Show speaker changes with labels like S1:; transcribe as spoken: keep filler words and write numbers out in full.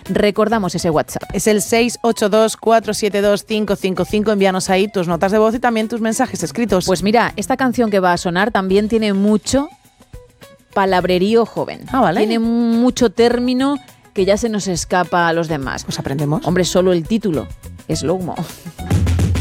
S1: Recordamos ese WhatsApp.
S2: Es el seis ocho dos, cuatro siete dos, cinco cinco cinco. Envíanos ahí tus notas de voz y también tus mensajes escritos.
S1: Pues mira, esta canción que va a sonar también tiene mucho palabrerío joven.
S2: Ah, vale.
S1: Tiene mucho término que ya se nos escapa a los demás.
S2: Pues aprendemos.
S1: Hombre, solo el título es Slow Mo.